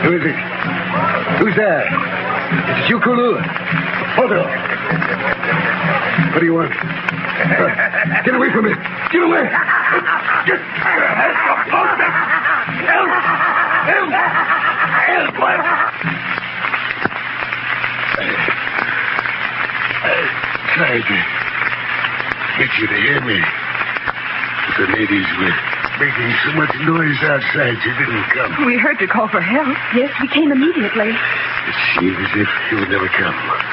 Who is it? Who's there? It's you, Kulu. Poto. What do you want? Get away from me. Get away. Help. Tried to get you to hear me. But the ladies were making so much noise outside you didn't come. We heard you call for help. Yes, we came immediately. It seemed as if you would never come.